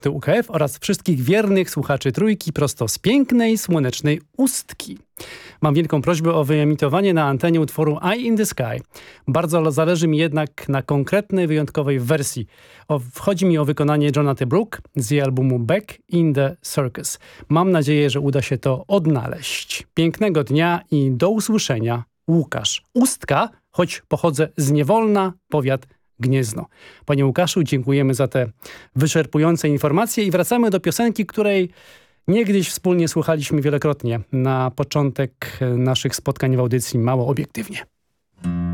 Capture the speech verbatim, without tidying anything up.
U K F oraz wszystkich wiernych słuchaczy Trójki prosto z pięknej, słonecznej Ustki. Mam wielką prośbę o wyemitowanie na antenie utworu Eye in the Sky. Bardzo zależy mi jednak na konkretnej, wyjątkowej wersji. O, wchodzi mi o wykonanie Johna T. Brooke z jej albumu Back in the Circus. Mam nadzieję, że uda się to odnaleźć. Pięknego dnia i do usłyszenia. Łukasz. Ustka, choć pochodzę z Niewolna, powiat Gniezno. Panie Łukaszu, dziękujemy za te wyczerpujące informacje i wracamy do piosenki, której niegdyś wspólnie słuchaliśmy wielokrotnie na początek naszych spotkań w audycji Mało Obiektywnie.